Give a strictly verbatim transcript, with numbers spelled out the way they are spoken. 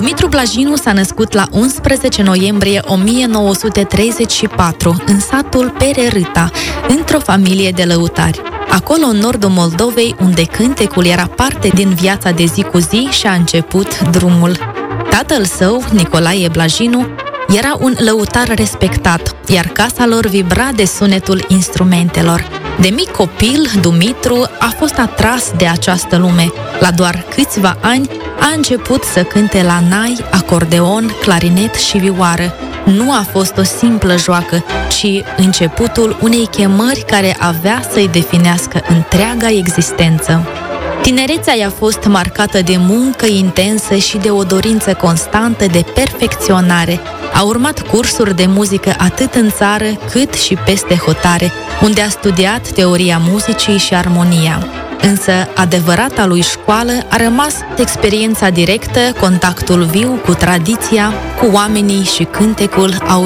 Dumitru Blajinu s-a născut la unsprezece noiembrie o mie nouă sute treizeci și patru în satul Pererâta, într-o familie de lăutari. Acolo, în nordul Moldovei, unde cântecul era parte din viața de zi cu zi, și-a început drumul. Tatăl său, Nicolae Blajinu, era un lăutar respectat, iar casa lor vibra de sunetul instrumentelor. De mic copil, Dumitru a fost atras de această lume. La doar câțiva ani a început să cânte la nai, acordeon, clarinet și vioară. Nu a fost o simplă joacă, ci începutul unei chemări care avea să-i definească întreaga existență. Tinerețea i-a fost marcată de muncă intensă și de o dorință constantă de perfecționare. A urmat cursuri de muzică atât în țară cât și peste hotare, unde a studiat teoria muzicii și armonia. Însă adevărata lui școală a rămas experiența directă, contactul viu cu tradiția, cu oamenii și cântecul